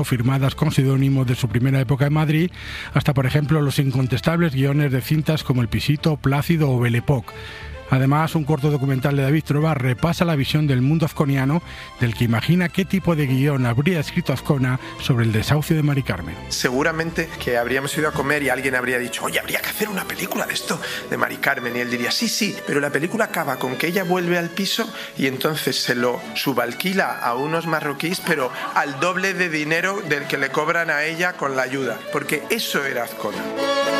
firmadas con seudónimos de su primera época en Madrid, hasta por ejemplo los incontestables guiones de cintas como El Pisito, Plácido o Belle Époque. Además, un corto documental de David Trueba repasa la visión del mundo azconiano, del que imagina qué tipo de guión habría escrito Azcona sobre el desahucio de Mari Carmen. Seguramente que habríamos ido a comer y alguien habría dicho: oye, habría que hacer una película de esto, de Mari Carmen. Y él diría: sí, pero la película acaba con que ella vuelve al piso y entonces se lo subalquila a unos marroquíes, pero al doble de dinero del que le cobran a ella con la ayuda. Porque eso era Azcona.